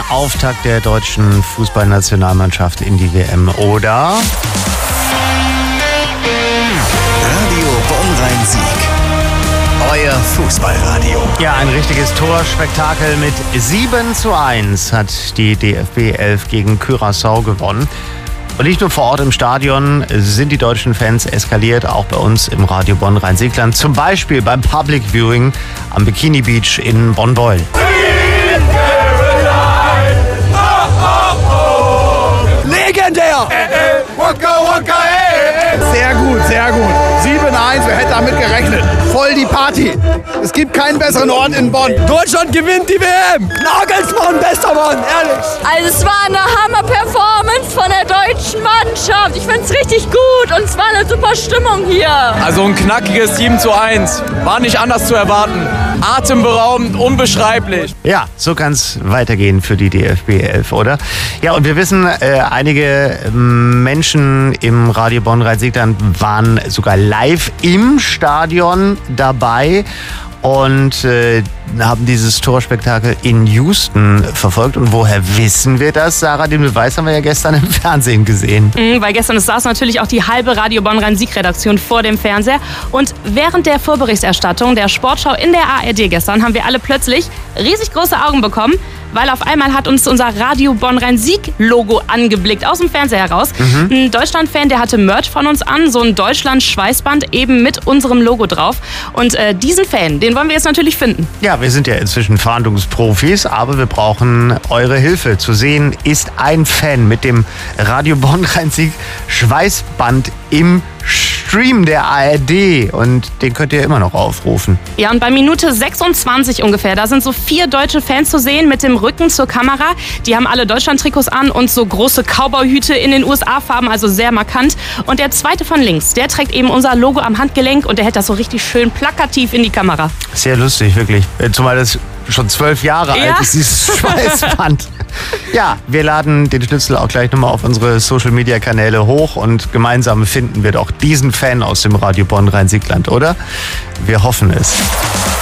Auftakt der deutschen Fußballnationalmannschaft in die WM, oder? Radio Bonn-Rhein-Sieg. Euer Fußballradio. Ja, ein richtiges Torspektakel mit 7:1 hat die DFB 11 gegen Curaçao gewonnen. Und nicht nur vor Ort im Stadion sind die deutschen Fans eskaliert, auch bei uns im Radio Bonn-Rhein-Sieg-Land. Zum Beispiel beim Public Viewing am Bikini Beach in Bonn-Beuel. Legendär! Sehr gut, sehr gut. 7:1, wer hätte damit gerechnet? Voll die Party. Es gibt keinen besseren Ort in Bonn. Deutschland gewinnt die WM. Nagelsmann, bester Mann, ehrlich. Also es war eine Hammer-Performance von der deutschen Mannschaft. Ich finde es richtig gut und es war eine super Stimmung hier. Also ein knackiges 7:1. War nicht anders zu erwarten. Atemberaubend, unbeschreiblich. Ja, so kann es weitergehen für die DFB 11, oder? Ja, und wir wissen, einige Menschen im Radio Bonn-Rhein-Sieg-Land waren sogar live im Stadion dabei und haben dieses Torspektakel in Houston verfolgt. Und woher wissen wir das, Sarah? Den Beweis haben wir ja gestern im Fernsehen gesehen. Weil gestern saß natürlich auch die halbe Radio Bonn-Rhein-Sieg-Redaktion vor dem Fernseher. Und während der Vorberichterstattung der Sportschau in der ARD gestern haben wir alle plötzlich riesig große Augen bekommen, weil auf einmal hat uns unser Radio Bonn-Rhein-Sieg-Logo angeblickt, aus dem Fernseher heraus. Ein Deutschland-Fan, der hatte Merch von uns an, so ein Deutschland-Schweißband eben mit unserem Logo drauf. Und diesen Fan, den wollen wir jetzt natürlich finden. Ja, wir sind ja inzwischen Fahndungsprofis, aber wir brauchen eure Hilfe. Zu sehen ist ein Fan mit dem Radio Bonn-Rhein-Sieg-Schweißband im Stream der ARD und den könnt ihr immer noch aufrufen. Ja, und bei Minute 26 ungefähr, da sind so 4 deutsche Fans zu sehen mit dem Rücken zur Kamera. Die haben alle Deutschland-Trikots an und so große Cowboy-Hüte in den USA-Farben, also sehr markant. Und der zweite von links, der trägt eben unser Logo am Handgelenk und der hält das so richtig schön plakativ in die Kamera. Sehr lustig, wirklich. Zumal das schon 12 Jahre alt ist, dieses Schweißband. Ja, wir laden den Schnitzel auch gleich nochmal auf unsere Social-Media-Kanäle hoch und gemeinsam finden wir doch diesen Fan aus dem Radio Bonn-Rhein-Sieg-Land, oder? Wir hoffen es.